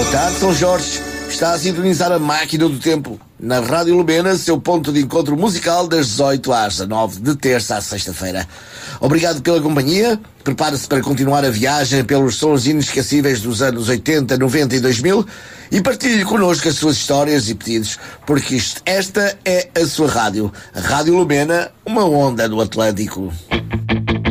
tarde, São Jorge. Está a sintonizar a máquina do tempo na Rádio Lumena, seu ponto de encontro musical das 18 às 19, de terça à sexta-feira. Obrigado pela companhia. Prepare-se para continuar a viagem pelos sons inesquecíveis dos anos 80, 90 e 2000 e partilhe connosco as suas histórias e pedidos, porque esta é a sua rádio. A Rádio Lumena, uma onda do Atlântico.